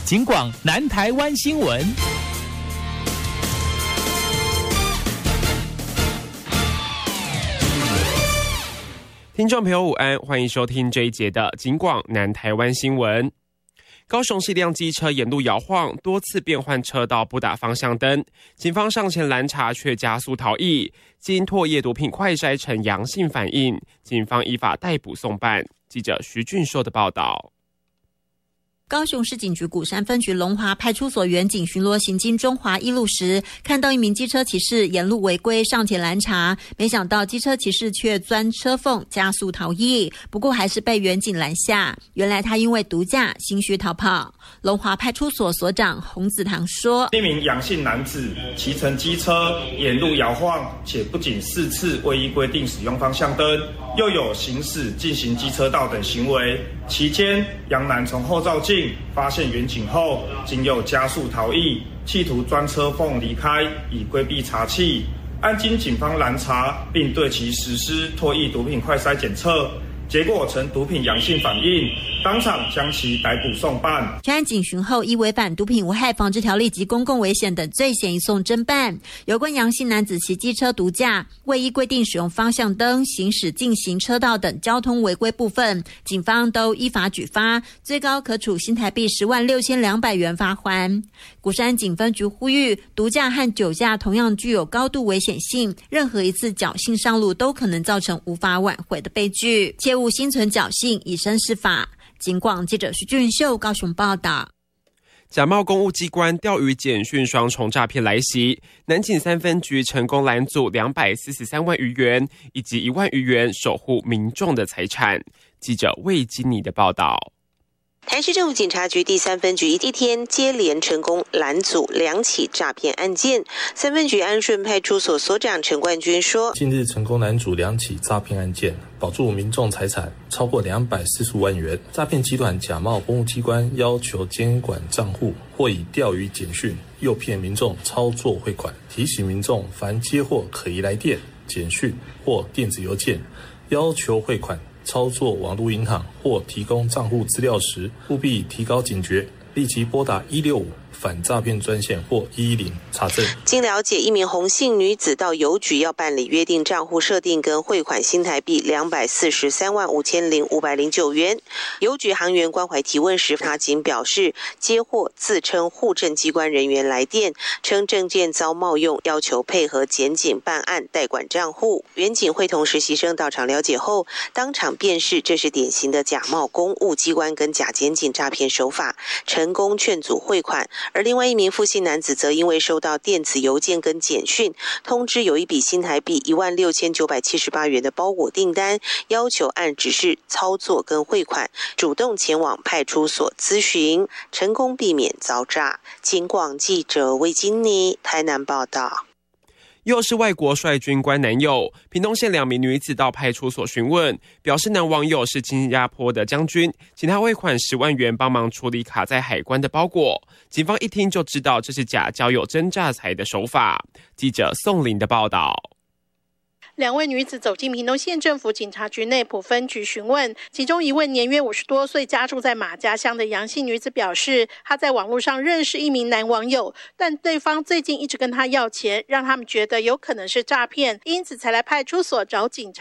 警广南台湾新闻。 听众朋友午安，欢迎收听这一节的警广南台湾新闻。高雄市一辆机车沿路摇晃，多次变换车道不打方向灯，警方上前拦查却加速逃逸，经唾液毒品快筛呈阳性反应，警方依法逮捕送办。记者徐俊硕的报道。 高雄市警局鼓山分局龙华派出所员警巡逻行经中华一路时，看到一名机车骑士沿路违规，上前拦查，没想到机车骑士却钻车缝加速逃逸，不过还是被员警拦下。原来他因为毒驾心虚逃跑。龙华派出所所长洪子堂说， 一名杨姓男子骑乘机车沿路摇晃，且不仅4次未依规定使用方向灯，又有行驶进行机车道等行为。期间，杨男从后照镜发现员警后，仅有加速逃逸，企图钻车缝离开，以规避查缉。按经警方拦查，并对其实施唾液毒品快筛检测，结果呈毒品阳性反应，当场将其逮捕送办。 全案警询后，依违反毒品危害防治条例及公共危险等罪嫌移送侦办。有关杨姓男子骑机车毒驾、未依规定使用方向灯、行驶进行车道等交通违规部分，警方都依法举发，最高可处新台币106200元罚锾。鼓山警分局呼吁，毒驾和酒驾同样具有高度危险性，任何一次侥幸上路都可能造成无法挽回的悲剧，切勿心存侥幸，以身试法。警广记者徐俊秀高雄报道。 假冒公务机关钓鱼简讯双重诈骗来袭，南警3分局成功拦阻243万余元以及1万余元，守护民众的财产。记者魏金妮的报道。 台市政府警察局第3分局一天接连成功拦阻2起诈骗案件。3分局安顺派出所所长陈冠军说， 近日成功拦阻2起诈骗案件，保住民众财产超过245万元。诈骗集团假冒公务机关要求监管账户，或以钓鱼简讯诱骗民众操作汇款，提醒民众凡接获可疑来电、简讯或电子邮件要求汇款、操作网络银行或提供账户资料时，务必提高警觉，立即拨打165反诈骗专线或110查证。 经了解，一名洪姓女子到邮局要办理约定账户设定跟汇款新台币243万5509元。邮局行员关怀提问时，他仅表示接获自称户政机关人员来电，称证件遭冒用，要求配合检警办案代管账户。员警会同实习生到场了解后，当场辨识这是典型的假冒公务机关跟假检警诈骗手法，成功劝阻汇款。而另外一名傅姓男子则因为收到电子邮件跟简讯通知有一笔新台币16978元的包裹订单，要求按指示操作跟汇款，主动前往派出所咨询，成功避免遭诈。警广记者魏金妮台南报道。 又是外国帅军官男友，屏东县2名女子到派出所询问，表示男网友是新加坡的将军，请他汇款10万元帮忙处理卡在海关的包裹。警方一听就知道这是假交友真诈财的手法。记者宋林的报道。 2位女子走进屏东县政府警察局内埔分局询问，其中一位年约50多岁、家住在马家乡的杨姓女子表示，她在网络上认识一名男网友，但对方最近一直跟她要钱，让他们觉得有可能是诈骗，因此才来派出所找警察